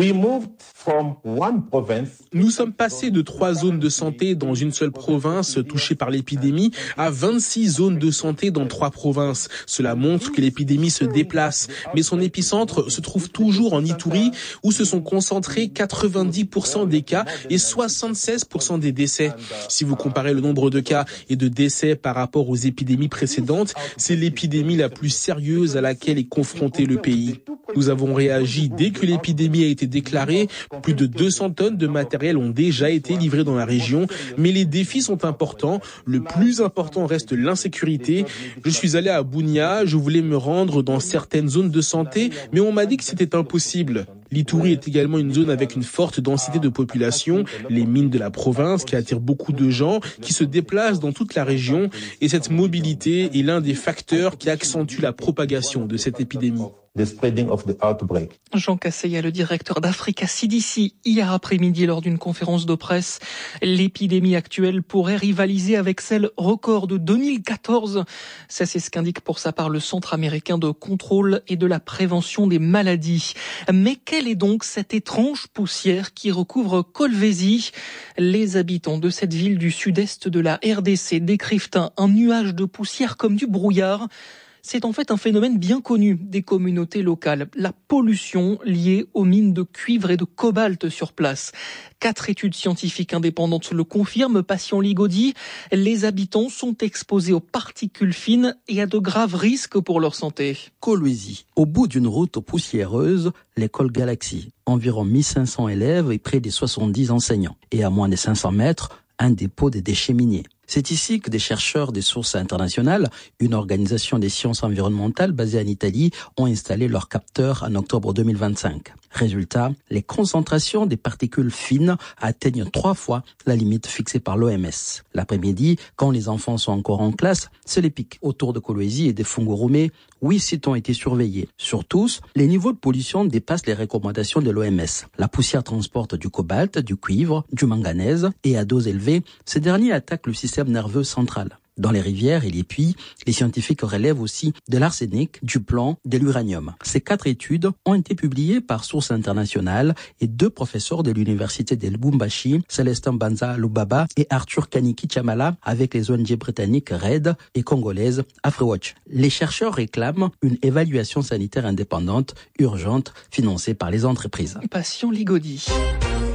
Nous sommes passés de 3 zones de santé dans une seule province touchée par l'épidémie à 26 zones de santé dans 3 provinces. Cela montre que l'épidémie se déplace, mais son épicentre se trouve toujours en Ituri où se sont concentrés 90% des cas et 76% des décès. Si vous comparez le nombre de cas et de décès par rapport aux épidémies précédentes, c'est l'épidémie la plus sérieuse à laquelle est confronté le pays. Nous avons réagi dès que l'épidémie a été déclarée. Plus de 200 tonnes de matériel ont déjà été livrées dans la région. Mais les défis sont importants. Le plus important reste l'insécurité. Je suis allé à Bunia, je voulais me rendre dans certaines zones de santé, mais on m'a dit que c'était impossible. L'Ituri est également une zone avec une forte densité de population, les mines de la province qui attirent beaucoup de gens qui se déplacent dans toute la région et cette mobilité est l'un des facteurs qui accentue la propagation de cette épidémie. Jean Casseya, le directeur d'Africa CDC, hier après-midi lors d'une conférence de presse. L'épidémie actuelle pourrait rivaliser avec celle record de 2014. Ça, c'est ce qu'indique pour sa part le Centre américain de contrôle et de la prévention des maladies. Mais quelle est donc cette étrange poussière qui recouvre Kolwezi? Les habitants de cette ville du sud-est de la RDC décrivent un nuage de poussière comme du brouillard. C'est en fait un phénomène bien connu des communautés locales, la pollution liée aux mines de cuivre et de cobalt sur place. 4 études scientifiques indépendantes le confirment. Patient Ligodi, les habitants sont exposés aux particules fines et à de graves risques pour leur santé. Kolwezi, au bout d'une route poussiéreuse, l'école Galaxy. Environ 1500 élèves et près de 70 enseignants. Et à moins de 500 mètres, un dépôt de déchets miniers. C'est ici que des chercheurs des sources internationales, une organisation des sciences environnementales basée en Italie, ont installé leurs capteurs en octobre 2025. Résultat, les concentrations des particules fines atteignent 3 fois la limite fixée par l'OMS. L'après-midi, quand les enfants sont encore en classe, c'est les pics. Autour de Kolwezi et des Fungurumé, 8 sites ont été surveillés. Sur tous, les niveaux de pollution dépassent les recommandations de l'OMS. La poussière transporte du cobalt, du cuivre, du manganèse et à dose élevée, ces derniers attaquent le système nerveux central. Dans les rivières et les puits, les scientifiques relèvent aussi de l'arsenic, du plomb, de l'uranium. Ces 4 études ont été publiées par Sources internationales et 2 professeurs de l'université de Lubumbashi, Célestin Banza Lubaba et Arthur Kaniki Chamala, avec les ONG britanniques RED et congolaises AfriWatch. Les chercheurs réclament une évaluation sanitaire indépendante, urgente, financée par les entreprises. Patient Ligodi.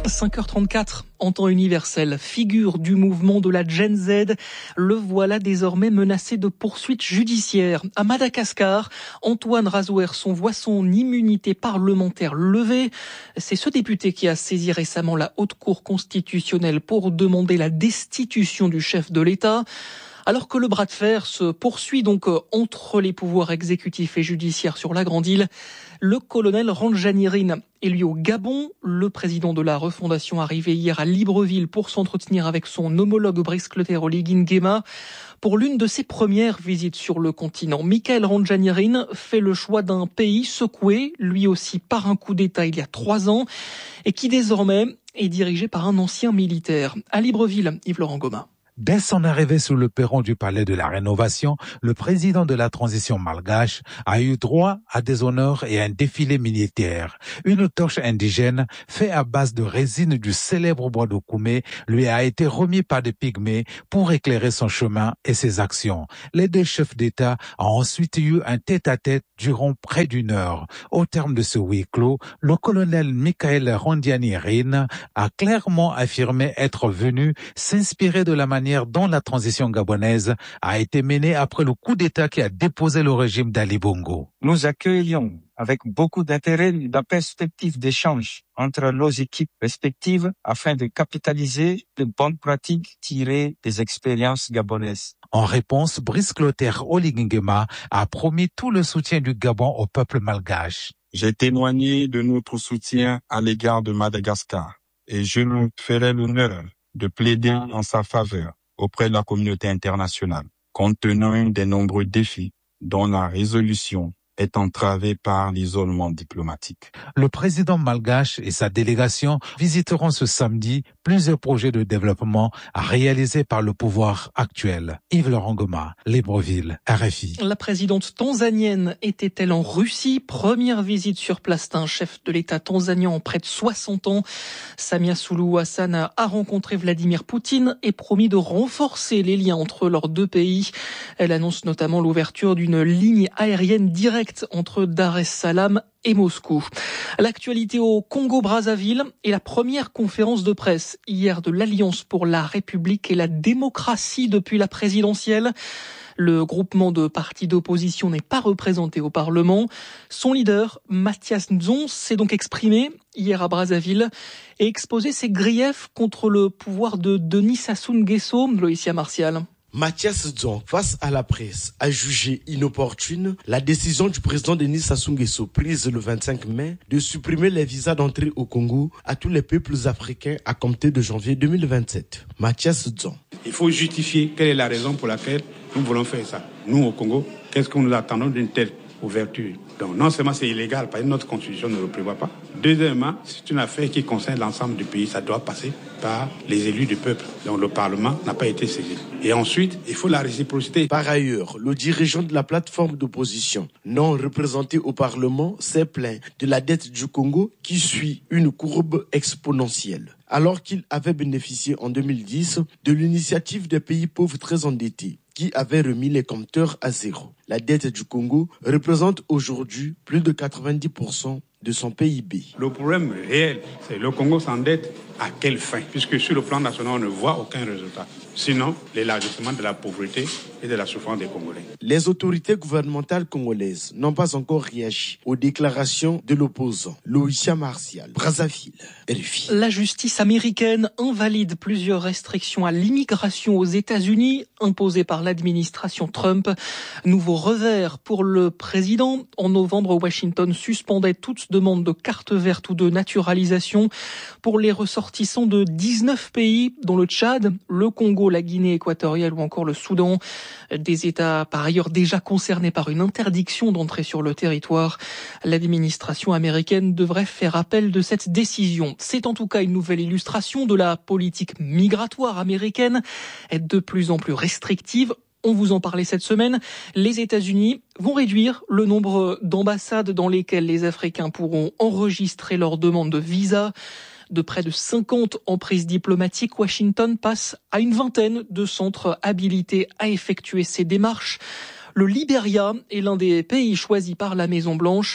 5h34, en temps universel, figure du mouvement de la Gen Z, le voilà désormais menacé de poursuites judiciaires. À Madagascar, Antoine Razouerson voit son immunité parlementaire levée. C'est ce député qui a saisi récemment la Haute Cour constitutionnelle pour demander la destitution du chef de l'État. Alors que le bras de fer se poursuit donc entre les pouvoirs exécutifs et judiciaires sur la Grande Île, le colonel Randjanirin est lui au Gabon. Le président de la refondation arrivé hier à Libreville pour s'entretenir avec son homologue Brice Clotaire Oligui Nguema pour l'une de ses premières visites sur le continent. Michael Randjanirin fait le choix d'un pays secoué, lui aussi par un coup d'État il y a 3 ans, et qui désormais est dirigé par un ancien militaire. À Libreville, Yves-Laurent Gomin. Dès son arrivée sur le perron du palais de la Rénovation, le président de la transition malgache a eu droit à des honneurs et à un défilé militaire. Une torche indigène faite à base de résine du célèbre bois de Koumé lui a été remis par des pygmées pour éclairer son chemin et ses actions. Les 2 chefs d'État ont ensuite eu un tête-à-tête durant près d'1 heure. Au terme de ce huis clos, le colonel Michael Randjanirin a clairement affirmé être venu s'inspirer de la manière dont la transition gabonaise a été menée après le coup d'État qui a déposé le régime d'Ali Bongo. Nous accueillons avec beaucoup d'intérêt la perspective d'échange entre nos équipes respectives afin de capitaliser de bonnes pratiques tirées des expériences gabonaises. En réponse, Brice Clotaire Oligui Nguema a promis tout le soutien du Gabon au peuple malgache. J'ai témoigné de notre soutien à l'égard de Madagascar et je me ferai l'honneur de plaider en sa faveur auprès de la communauté internationale, compte tenu des nombreux défis dont la résolution est entravée par l'isolement diplomatique. Le président malgache et sa délégation visiteront ce samedi plusieurs projets de développement réalisés par le pouvoir actuel. Yves-Laurent Gomin, Libreville, RFI. La présidente tanzanienne était-elle en Russie? Première visite sur place d'un chef de l'État tanzanien en près de 60 ans. Samia Suluhu Hassan a rencontré Vladimir Poutine et promis de renforcer les liens entre leurs 2 pays. Elle annonce notamment l'ouverture d'une ligne aérienne directe entre Dar es Salaam et Moscou. L'actualité au Congo-Brazzaville et la première conférence de presse hier de l'Alliance pour la République et la démocratie depuis la présidentielle. Le groupement de partis d'opposition n'est pas représenté au Parlement. Son leader, Mathias Nzon, s'est donc exprimé hier à Brazzaville et exposé ses griefs contre le pouvoir de Denis Sassou Nguesso. Loïcia Martial. Mathias Nzon, face à la presse, a jugé inopportune la décision du président Denis Sassou Nguesso prise le 25 mai de supprimer les visas d'entrée au Congo à tous les peuples africains à compter de janvier 2027. Mathias Nzon. Il faut justifier quelle est la raison pour laquelle nous voulons faire ça. Nous, au Congo, qu'est-ce que nous attendons d'une telle ouverture? Donc non seulement c'est illégal, parce que notre constitution ne le prévoit pas. Deuxièmement, c'est une affaire qui concerne l'ensemble du pays. Ça doit passer par les élus du peuple. Donc le Parlement n'a pas été saisi. Et ensuite, il faut la réciprocité. Par ailleurs, le dirigeant de la plateforme d'opposition, non représenté au Parlement, s'est plaint de la dette du Congo qui suit une courbe exponentielle. Alors qu'il avait bénéficié en 2010 de l'initiative des pays pauvres très endettés, qui avait remis les compteurs à zéro. La dette du Congo représente aujourd'hui plus de 90% de son PIB. Le problème réel, c'est le Congo s'endette à quelle fin? Puisque sur le plan national, on ne voit aucun résultat. Sinon, l'élargissement de la pauvreté et de la souffrance des Congolais. Les autorités gouvernementales congolaises n'ont pas encore réagi aux déclarations de l'opposant. Loïcia Martial, Brazzaville, RFI. La justice américaine invalide plusieurs restrictions à l'immigration aux États-Unis imposées par l'administration Trump. Nouveau revers pour le président. En novembre, Washington suspendait toute demande de carte verte ou de naturalisation pour les ressortissants de 19 pays, dont le Tchad, le Congo, la Guinée équatoriale ou encore le Soudan. Des États par ailleurs déjà concernés par une interdiction d'entrer sur le territoire. L'administration américaine devrait faire appel de cette décision. C'est en tout cas une nouvelle illustration de la politique migratoire américaine, de plus en plus restrictive. On vous en parlait cette semaine. Les États-Unis vont réduire le nombre d'ambassades dans lesquelles les Africains pourront enregistrer leur demande de visa. De près de 50 emprises diplomatiques, Washington passe à une vingtaine de centres habilités à effectuer ces démarches. Le Libéria est l'un des pays choisis par la Maison-Blanche.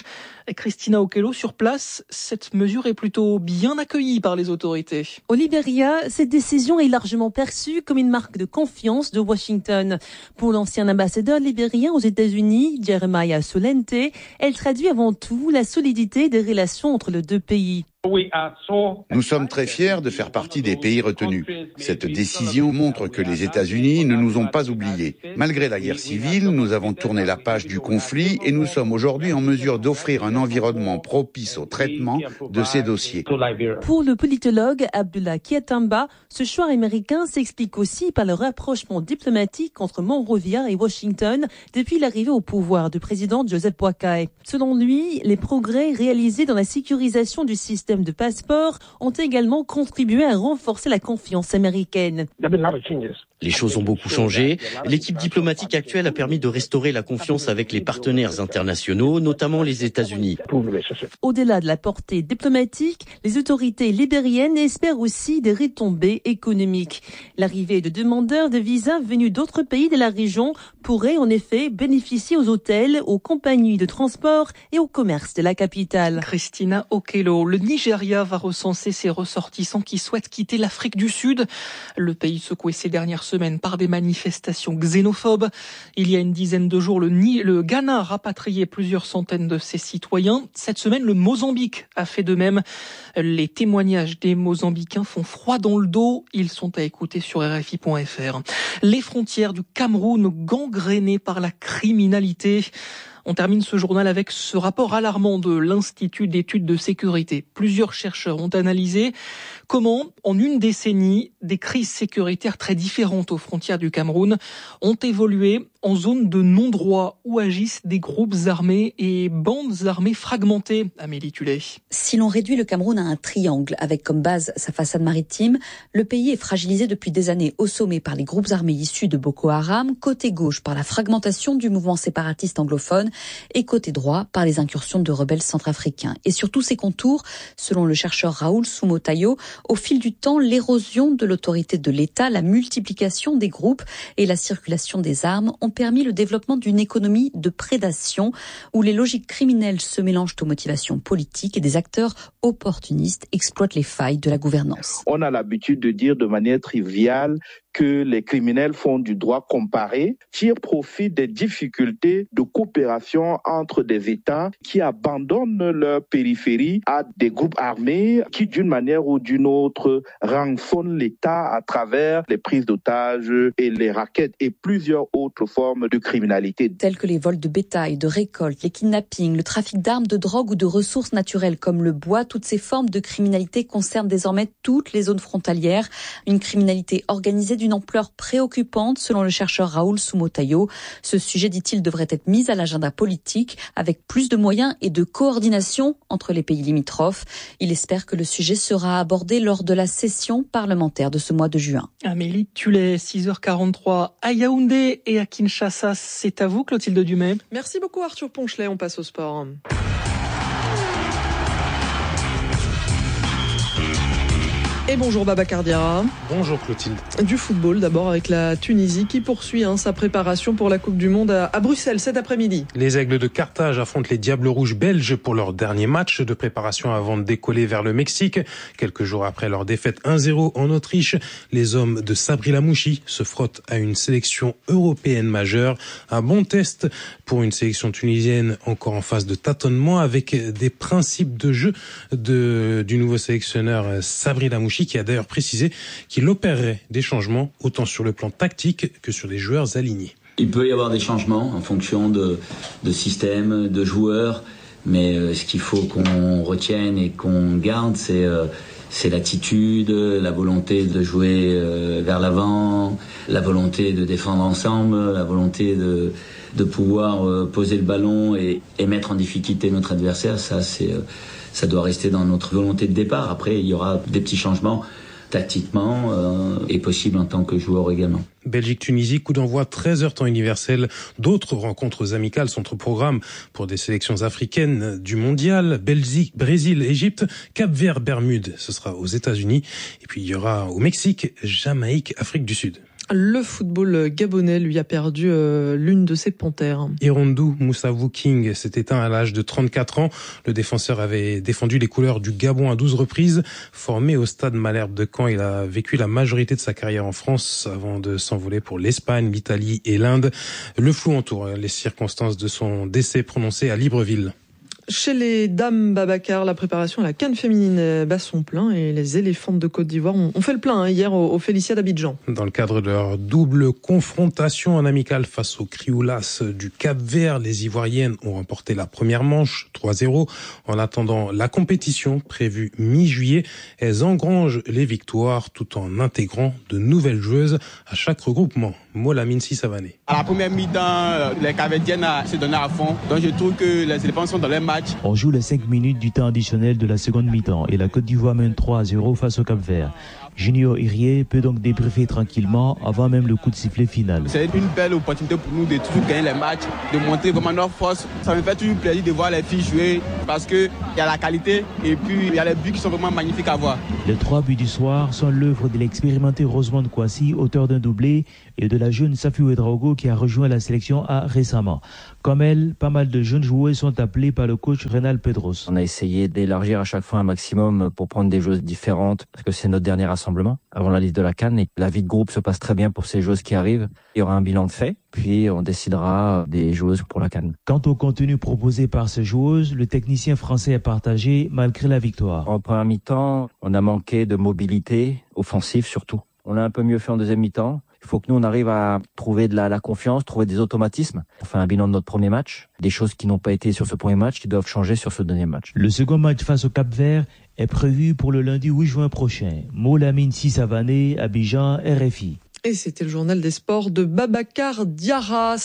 Et Christina Okello, sur place, cette mesure est plutôt bien accueillie par les autorités. Au Libéria, cette décision est largement perçue comme une marque de confiance de Washington. Pour l'ancien ambassadeur libérien aux États-Unis, Jeremiah Solente, elle traduit avant tout la solidité des relations entre les deux pays. Nous sommes très fiers de faire partie des pays retenus. Cette décision montre que les États-Unis ne nous ont pas oubliés. Malgré la guerre civile, nous avons tourné la page du conflit et nous sommes aujourd'hui en mesure d'offrir un environnement propice au traitement de ces dossiers. Pour le politologue Abdullah Kiatamba, ce choix américain s'explique aussi par le rapprochement diplomatique entre Monrovia et Washington depuis l'arrivée au pouvoir du président Joseph Boakai. Selon lui, les progrès réalisés dans la sécurisation du système de passeport ont également contribué à renforcer la confiance américaine. Les choses ont beaucoup changé. L'équipe diplomatique actuelle a permis de restaurer la confiance avec les partenaires internationaux, notamment les États-Unis. Au-delà de la portée diplomatique, les autorités libériennes espèrent aussi des retombées économiques. L'arrivée de demandeurs de visas venus d'autres pays de la région pourrait en effet bénéficier aux hôtels, aux compagnies de transport et au commerce de la capitale. Christina Okello, le Nigeria va recenser ses ressortissants qui souhaitent quitter l'Afrique du Sud. Le pays secoué ces dernières semaines par des manifestations xénophobes. Il y a une dizaine de jours, le Ghana a rapatrié plusieurs centaines de ses citoyens. Cette semaine, le Mozambique a fait de même. Les témoignages des Mozambicains font froid dans le dos. Ils sont à écouter sur RFI.fr. Les frontières du Cameroun gangrénées par la criminalité. On termine ce journal avec ce rapport alarmant de l'Institut d'études de sécurité. Plusieurs chercheurs ont analysé comment, en une décennie, des crises sécuritaires très différentes aux frontières du Cameroun ont évolué en zone de non-droit où agissent des groupes armés et bandes armées fragmentées. Amélie Tullet. Si l'on réduit le Cameroun à un triangle avec comme base sa façade maritime, le pays est fragilisé depuis des années au sommet par les groupes armés issus de Boko Haram, côté gauche par la fragmentation du mouvement séparatiste anglophone et côté droit par les incursions de rebelles centrafricains. Et sur tous ces contours, selon le chercheur Raoul Soumotayo, au fil du temps, l'érosion de l'autorité de l'État, la multiplication des groupes et la circulation des armes ont permis le développement d'une économie de prédation où les logiques criminelles se mélangent aux motivations politiques et des acteurs opportunistes exploitent les failles de la gouvernance. On a l'habitude de dire de manière triviale que les criminels font du droit comparé, tirent profit des difficultés de coopération entre des États qui abandonnent leur périphérie à des groupes armés qui, d'une manière ou d'une autre, rançonnent l'État à travers les prises d'otages et les rackets et plusieurs autres formes de criminalité. Tels que les vols de bétail, de récoltes, les kidnappings, le trafic d'armes, de drogue ou de ressources naturelles comme le bois, toutes ces formes de criminalité concernent désormais toutes les zones frontalières. Une criminalité organisée d'une ampleur préoccupante, selon le chercheur Raoul Soumotayo. Ce sujet, dit-il, devrait être mis à l'agenda politique avec plus de moyens et de coordination entre les pays limitrophes. Il espère que le sujet sera abordé lors de la session parlementaire de ce mois de juin. Amélie Tullet, 6h43 à Yaoundé et à Kinshasa. C'est à vous, Clotilde Dumais. Merci beaucoup, Arthur Ponchelet. On passe au sport. Et bonjour Babacar Diarra. Bonjour Clotilde. Du football d'abord avec la Tunisie qui poursuit sa préparation pour la Coupe du Monde à Bruxelles cet après-midi. Les Aigles de Carthage affrontent les Diables Rouges belges pour leur dernier match de préparation avant de décoller vers le Mexique. Quelques jours après leur défaite 1-0 en Autriche, les hommes de Sabri Lamouchi se frottent à une sélection européenne majeure. Un bon test pour une sélection tunisienne encore en phase de tâtonnement avec des principes de jeu du nouveau sélectionneur Sabri Lamouchi, qui a d'ailleurs précisé qu'il opérerait des changements autant sur le plan tactique que sur les joueurs alignés. Il peut y avoir des changements en fonction de système, de joueurs, mais ce qu'il faut qu'on retienne et qu'on garde, c'est l'attitude, la volonté de jouer vers l'avant, la volonté de défendre ensemble, la volonté de pouvoir poser le ballon et mettre en difficulté notre adversaire. Ça doit rester dans notre volonté de départ. Après, il y aura des petits changements tactiquement et possible en tant que joueur également. Belgique-Tunisie, coup d'envoi 13h temps universel. D'autres rencontres amicales sont au programme pour des sélections africaines du mondial. Belgique, Brésil, Égypte, Cap-Vert, Bermude, ce sera aux États-Unis. Et puis il y aura au Mexique, Jamaïque, Afrique du Sud. Le football gabonais lui a perdu l'une de ses panthères. Irondou Moussavou King s'est éteint à l'âge de 34 ans. Le défenseur avait défendu les couleurs du Gabon à 12 reprises. Formé au stade Malherbe de Caen, il a vécu la majorité de sa carrière en France avant de s'envoler pour l'Espagne, l'Italie et l'Inde. Le flou entoure les circonstances de son décès prononcé à Libreville. Chez les dames Babacar, la préparation à la CAN féminine bat son plein et les éléphantes de Côte d'Ivoire ont fait le plein hier au Félicia d'Abidjan. Dans le cadre de leur double confrontation en amicale face aux Crioulas du Cap-Vert, les Ivoiriennes ont remporté la première manche 3-0. En attendant la compétition prévue mi-juillet, elles engrangent les victoires tout en intégrant de nouvelles joueuses à chaque regroupement. Molamine Sissavané. À la première mi-temps, les Cap-Verdiennes se donnaient à fond. Donc je trouve que les éléphants sont dans leur match. On joue les 5 minutes du temps additionnel de la seconde mi-temps et la Côte d'Ivoire mène 3-0 face au Cap-Vert. Junior Irié peut donc débriefer tranquillement avant même le coup de sifflet final. C'est une belle opportunité pour nous de toujours gagner les matchs, de montrer vraiment notre force. Ça me fait toujours plaisir de voir les filles jouer parce qu'il y a la qualité et puis il y a les buts qui sont vraiment magnifiques à voir. Les 3 buts du soir sont l'œuvre de l'expérimenté Rosemond Kwasi, auteur d'un doublé, et de la jeune Safi Ouedraogo qui a rejoint la sélection A récemment. Comme elle, pas mal de jeunes joueurs sont appelés par le coach Renal Pedros. On a essayé d'élargir à chaque fois un maximum pour prendre des joueuses différentes parce que c'est notre dernier rassemblement avant la liste de la CAN et la vie de groupe se passe très bien pour ces joueuses qui arrivent. Il y aura un bilan de fait, puis on décidera des joueuses pour la CAN. Quant au contenu proposé par ces joueuses, le technicien français est partagé malgré la victoire. En première mi-temps, on a manqué de mobilité offensive surtout. On a un peu mieux fait en deuxième mi-temps. Il faut que nous, on arrive à trouver de la confiance, trouver des automatismes. On fait un bilan de notre premier match, des choses qui n'ont pas été sur ce premier match, qui doivent changer sur ce deuxième match. Le second match face au Cap-Vert est prévu pour le lundi 8 juin prochain. Molamine Sissavané, Abidjan, RFI. Et c'était le journal des sports de Babacar Diarra,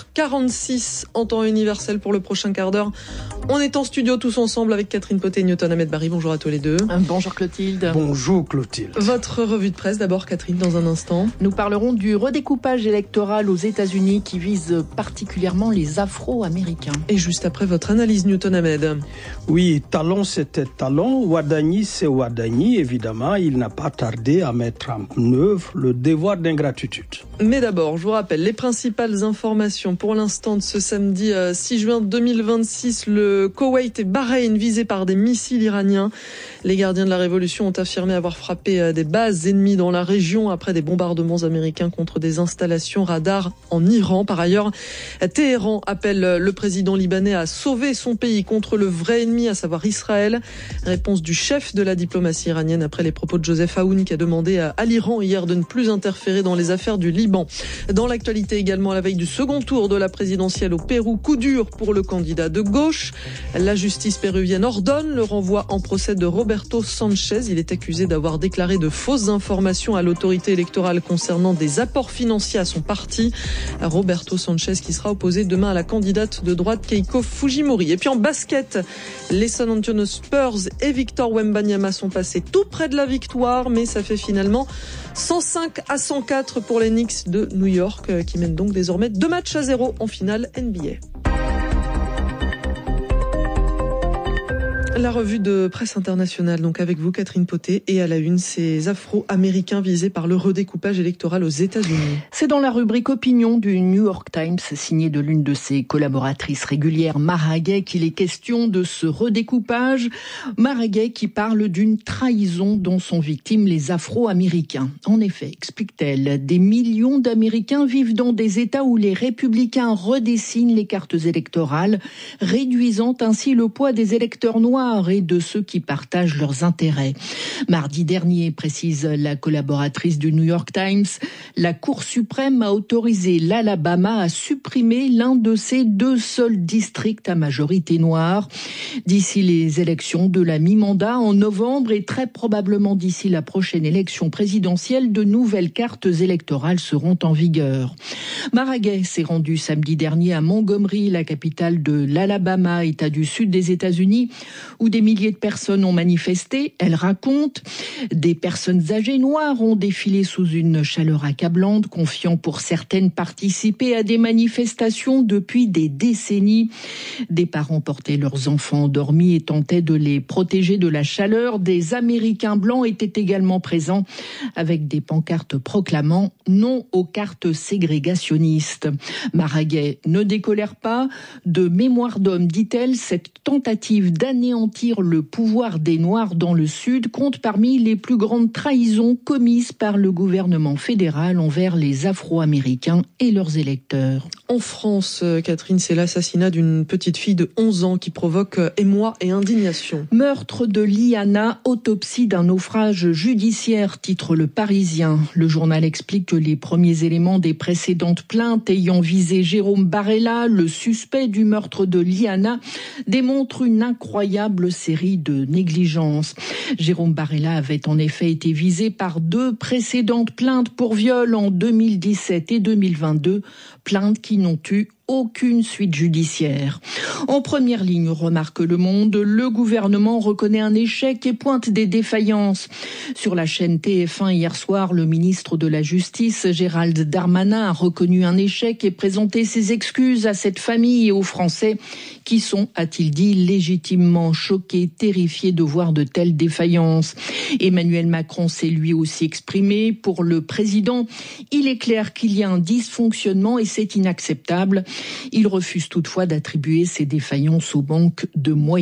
5h46 en temps universel pour le prochain quart d'heure. On est en studio tous ensemble avec Catherine Poté et Newton Ahmed Barry. Bonjour à tous les deux. Bonjour Clotilde. Bonjour Clotilde. Votre revue de presse d'abord, Catherine, dans un instant. Nous parlerons du redécoupage électoral aux États-Unis qui vise particulièrement les Afro-Américains. Et juste après, votre analyse, Newton Ahmed. Oui, talon c'était talon, Wadani c'est Wadani. Évidemment, il n'a pas tardé à mettre en œuvre le devoir d'ingratitude. Mais d'abord, je vous rappelle les principales informations pour l'instant de ce samedi 6 juin 2026. Le Koweït et Bahreïn visés par des missiles iraniens. Les gardiens de la révolution ont affirmé avoir frappé des bases ennemies dans la région après des bombardements américains contre des installations radars en Iran. Par ailleurs, Téhéran appelle le président libanais à sauver son pays contre le vrai ennemi, à savoir Israël. Réponse du chef de la diplomatie iranienne après les propos de Joseph Aoun qui a demandé à l'Iran hier de ne plus interférer dans les affaires du Liban. Dans l'actualité également, à la veille du second tour de la présidentielle au Pérou, coup dur pour le candidat de gauche. La justice péruvienne ordonne le renvoi en procès de Roberto Sanchez. Il est accusé d'avoir déclaré de fausses informations à l'autorité électorale concernant des apports financiers à son parti. Roberto Sanchez qui sera opposé demain à la candidate de droite Keiko Fujimori. Et puis en basket, les San Antonio Spurs et Victor Wembanyama sont passés tout près de la victoire, mais ça fait finalement 105-104 pour les Knicks de New York qui mènent donc désormais 2-0 en finale NBA. La revue de presse internationale, donc avec vous Catherine Poté, et à la une, ces Afro-Américains visés par le redécoupage électoral aux États-Unis. C'est dans la rubrique opinion du New York Times, signée de l'une de ses collaboratrices régulières, Mara Gay, qu'il est question de ce redécoupage. Mara Gay qui parle d'une trahison dont sont victimes les Afro-Américains. En effet, explique-t-elle, des millions d'Américains vivent dans des États où les républicains redessinent les cartes électorales, réduisant ainsi le poids des électeurs noirs et de ceux qui partagent leurs intérêts. Mardi dernier, précise la collaboratrice du New York Times, la Cour suprême a autorisé l'Alabama à supprimer l'un de ses 2 seuls districts à majorité noire. D'ici les élections de la mi-mandat en novembre et très probablement d'ici la prochaine élection présidentielle, de nouvelles cartes électorales seront en vigueur. Mara Gay s'est rendue samedi dernier à Montgomery, la capitale de l'Alabama, État du sud des États-Unis, où des milliers de personnes ont manifesté. Elle raconte, des personnes âgées noires ont défilé sous une chaleur accablante, confiant pour certaines participer à des manifestations depuis des décennies. Des parents portaient leurs enfants endormis et tentaient de les protéger de la chaleur. Des Américains blancs étaient également présents avec des pancartes proclamant « non aux cartes ségrégationnistes ». Maragay ne décolère pas. De mémoire d'homme, dit-elle, cette tentative d'anéantir le pouvoir des Noirs dans le Sud compte parmi les plus grandes trahisons commises par le gouvernement fédéral envers les Afro-Américains et leurs électeurs. En France, Catherine, c'est l'assassinat d'une petite fille de 11 ans qui provoque émoi et indignation. Meurtre de Liana, autopsie d'un naufrage judiciaire, titre Le Parisien. Le journal explique que les premiers éléments des précédentes plaintes ayant visé Jérôme Barella, le suspect du meurtre de Liana, démontrent une incroyable série de négligences. Jérôme Barella avait en effet été visé par 2 précédentes plaintes pour viol en 2017 et 2022, plaintes qui n'ont eu aucune suite judiciaire. En première ligne, remarque Le Monde, le gouvernement reconnaît un échec et pointe des défaillances. Sur la chaîne TF1 hier soir, le ministre de la Justice, Gérald Darmanin, a reconnu un échec et présenté ses excuses à cette famille et aux Français qui sont, a-t-il dit, légitimement choqués, terrifiés de voir de telles défaillances. Emmanuel Macron s'est lui aussi exprimé. Pour le président, il est clair qu'il y a un dysfonctionnement et c'est inacceptable. Il refuse toutefois d'attribuer ces défaillances aux banques de moyens.